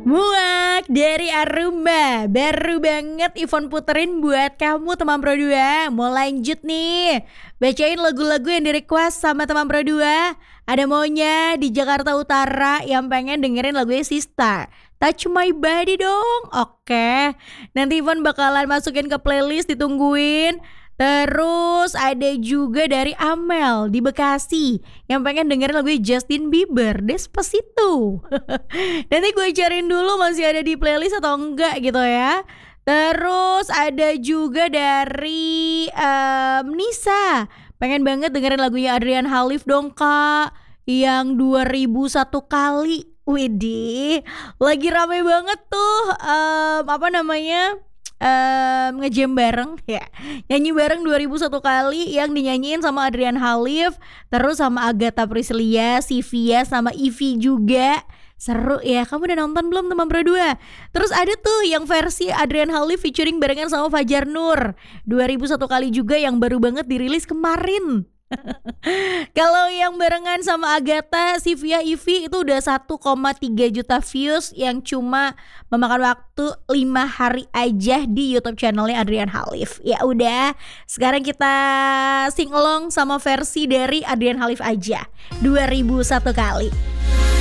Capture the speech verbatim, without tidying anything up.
Muak dari Arumba. Baru banget Ivon puterin buat kamu teman Pro dua. Mau lanjut nih, bacain lagu-lagu yang di request sama teman Pro dua. Ada maunya di Jakarta Utara yang pengen dengerin lagunya Sista, Touch My Body dong. Oke, nanti Ivon bakalan masukin ke playlist, ditungguin. Terus ada juga dari Amel di Bekasi yang pengen dengerin lagu Justin Bieber, Despacito. Nanti gue cariin dulu masih ada di playlist atau enggak gitu ya. Terus ada juga dari um, Nisa, pengen banget dengerin lagunya Adrian Halif dong kak, yang dua ribu satu kali. Widih, lagi rame banget tuh um, apa namanya Um, ngejam bareng ya, nyanyi bareng dua ribu satu kali yang dinyanyiin sama Adrian Halif, terus sama Agatha Priscilia, Sivia sama Ivy juga. Seru ya, kamu udah nonton belum teman Pro dua? Terus ada tuh yang versi Adrian Halif featuring barengan sama Fajar Nur, dua ribu satu kali juga yang baru banget dirilis kemarin. Kalau yang barengan sama Agatha, Sivia, Ivy itu udah satu koma tiga juta views yang cuma memakan waktu lima hari aja di YouTube channelnya Adrian Halif. Ya udah, sekarang kita sing along sama versi dari Adrian Halif aja, dua ribu satu kali.